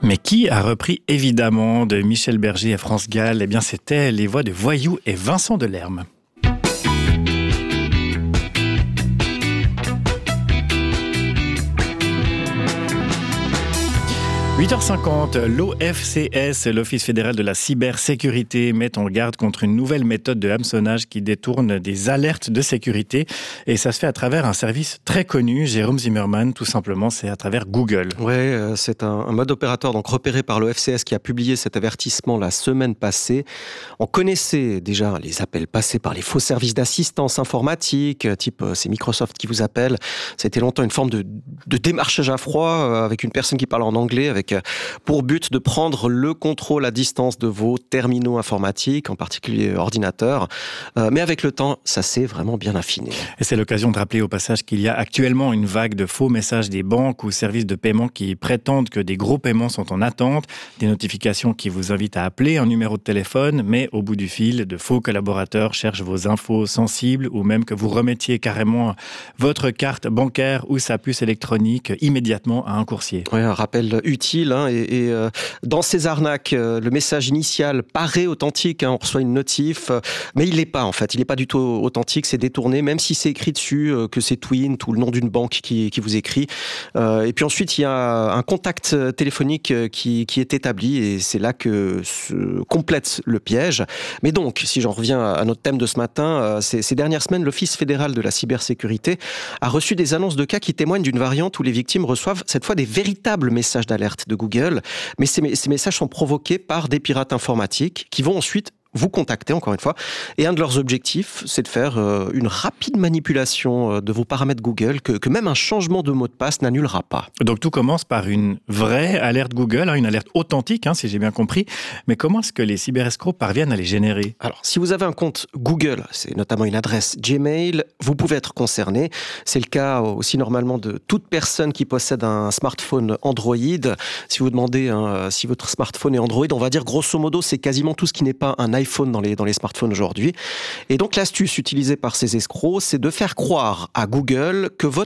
Mais qui a repris évidemment de Michel Berger à France Gall? Eh bien, c'était les voix de Voyou et Vincent Delerme. 8h50, l'OFCS, l'Office fédéral de la cybersécurité, met en garde contre une nouvelle méthode de hameçonnage qui détourne des alertes de sécurité. Et ça se fait à travers un service très connu, Jérôme Zimmerman, tout simplement, c'est à travers Google. Oui, c'est un mode opérateur donc repéré par l'OFCS qui a publié cet avertissement la semaine passée. On connaissait déjà les appels passés par les faux services d'assistance informatique, type c'est Microsoft qui vous appelle. Ça a été longtemps une forme de démarchage à froid avec une personne qui parle en anglais, avec pour but de prendre le contrôle à distance de vos terminaux informatiques, en particulier ordinateurs. Mais avec le temps, ça s'est vraiment bien affiné. Et c'est l'occasion de rappeler au passage qu'il y a actuellement une vague de faux messages des banques ou services de paiement qui prétendent que des gros paiements sont en attente, des notifications qui vous invitent à appeler un numéro de téléphone, mais au bout du fil, de faux collaborateurs cherchent vos infos sensibles ou même que vous remettiez carrément votre carte bancaire ou sa puce électronique immédiatement à un coursier. Oui, un rappel utile. Et dans ces arnaques, le message initial paraît authentique, on reçoit une notif, mais il l'est pas en fait, il n'est pas du tout authentique, c'est détourné, même si c'est écrit dessus que c'est Twint ou le nom d'une banque qui vous écrit. Et puis ensuite, il y a un contact téléphonique qui est établi et c'est là que se complète le piège. Mais donc, si j'en reviens à notre thème de ce matin, ces dernières semaines, l'Office fédéral de la cybersécurité a reçu des annonces de cas qui témoignent d'une variante où les victimes reçoivent cette fois des véritables messages d'alerte de Google, mais ces messages sont provoqués par des pirates informatiques qui vont ensuite vous contacter, encore une fois. Et un de leurs objectifs, c'est de faire une rapide manipulation de vos paramètres Google que même un changement de mot de passe n'annulera pas. Donc tout commence par une vraie alerte Google, une alerte authentique, si j'ai bien compris. Mais comment est-ce que les cyberescrocs parviennent à les générer? Alors, si vous avez un compte Google, c'est notamment une adresse Gmail, vous pouvez être concerné. C'est le cas aussi normalement de toute personne qui possède un smartphone Android. Si vous demandez si votre smartphone est Android, on va dire grosso modo, c'est quasiment tout ce qui n'est pas un iPhone dans les smartphones aujourd'hui. Et donc l'astuce utilisée par ces escrocs, c'est de faire croire à Google que votre